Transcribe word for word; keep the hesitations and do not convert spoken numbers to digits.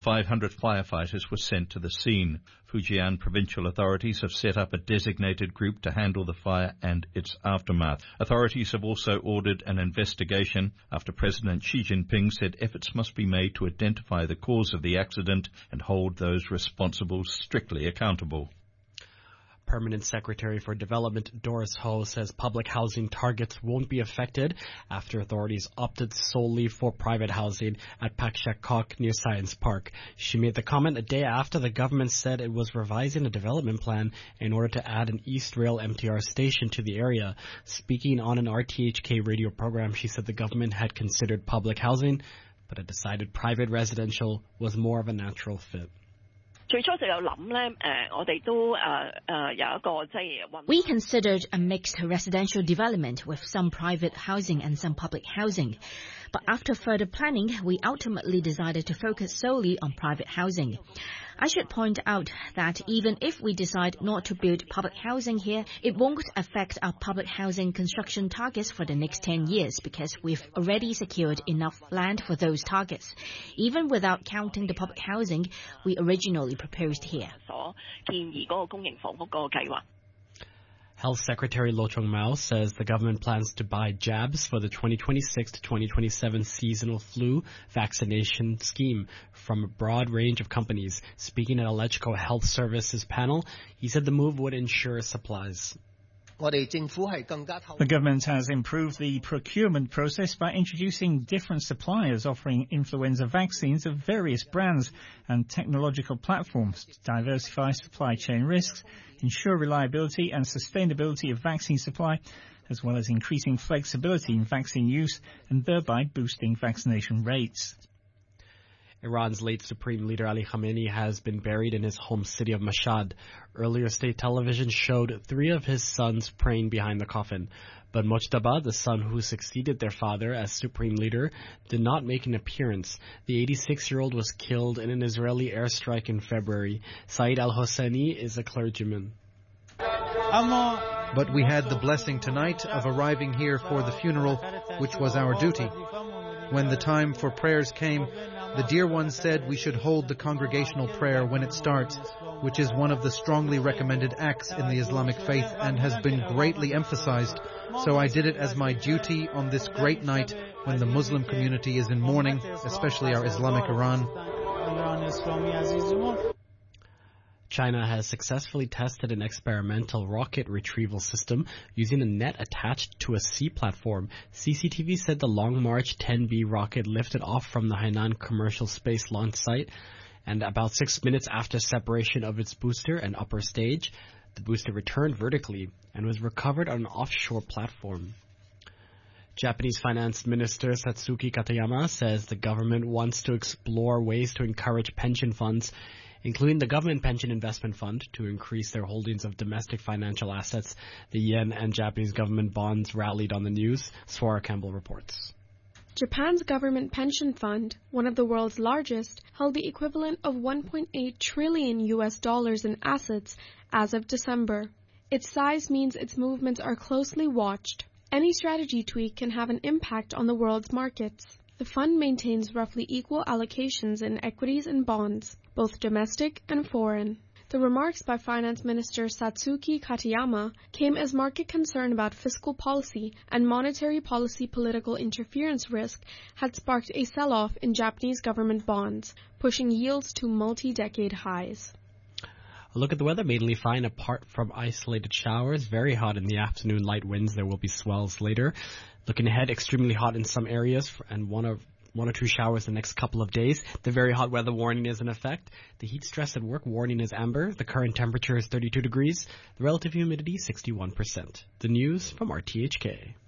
five hundred firefighters were sent to the scene. Fujian provincial authorities have set up a designated group to handle the fire and its aftermath. Authorities have also ordered an investigation after President Xi Jinping said efforts must be made to identify the cause of the accident and hold those responsible strictly accountable. Permanent Secretary for Development Doris Ho says public housing targets won't be affected after authorities opted solely for private housing at Pak Shek Kok near Science Park. She made the comment a day after the government said it was revising a development plan in order to add an East Rail M T R station to the area. Speaking on an R T H K radio program, she said the government had considered public housing, but had decided private residential was more of a natural fit. We considered a mixed residential development with some private housing and some public housing. But after further planning, we ultimately decided to focus solely on private housing. I should point out that even if we decide not to build public housing here, it won't affect our public housing construction targets for the next ten years because we've already secured enough land for those targets, even without counting the public housing we originally proposed here. Health Secretary Lo Chung-Mao says the government plans to buy jabs for the twenty twenty-six to twenty twenty-seven seasonal flu vaccination scheme from a broad range of companies. Speaking at a Lecheco Health Services panel, he said the move would ensure supplies. The government has improved the procurement process by introducing different suppliers offering influenza vaccines of various brands and technological platforms to diversify supply chain risks, ensure reliability and sustainability of vaccine supply, as well as increasing flexibility in vaccine use and thereby boosting vaccination rates. Iran's late Supreme Leader Ali Khamenei has been buried in his home city of Mashhad. Earlier state television showed three of his sons praying behind the coffin. But Mojtaba, the son who succeeded their father as Supreme Leader, did not make an appearance. The eighty-six-year-old was killed in an Israeli airstrike in February. Saeed al-Hosseini is a clergyman. But we had the blessing tonight of arriving here for the funeral, which was our duty. When the time for prayers came, the dear ones said we should hold the congregational prayer when it starts, which is one of the strongly recommended acts in the Islamic faith and has been greatly emphasized. So I did it as my duty on this great night when the Muslim community is in mourning, especially our Islamic Iran. China has successfully tested an experimental rocket retrieval system using a net attached to a sea platform. C C T V said the Long March ten B rocket lifted off from the Hainan Commercial Space Launch Site, and about six minutes after separation of its booster and upper stage, the booster returned vertically and was recovered on an offshore platform. Japanese Finance Minister Satsuki Katayama says the government wants to explore ways to encourage pension funds, including the Government Pension Investment Fund, to increase their holdings of domestic financial assets. The yen and Japanese government bonds rallied on the news. Swara Campbell reports. Japan's Government Pension Fund, one of the world's largest, held the equivalent of one point eight trillion U S dollars in assets as of December. Its size means its movements are closely watched. Any strategy tweak can have an impact on the world's markets. The fund maintains roughly equal allocations in equities and bonds, both domestic and foreign. The remarks by Finance Minister Satsuki Katayama came as market concern about fiscal policy and monetary policy political interference risk had sparked a sell-off in Japanese government bonds, pushing yields to multi-decade highs. A look at the weather, mainly fine apart from isolated showers. Very hot in the afternoon, light winds. There will be swells later. Looking ahead, extremely hot in some areas and one or, one or two showers the next couple of days. The very hot weather warning is in effect. The heat stress at work warning is amber. The current temperature is thirty-two degrees. The relative humidity, sixty-one percent. The news from R T H K.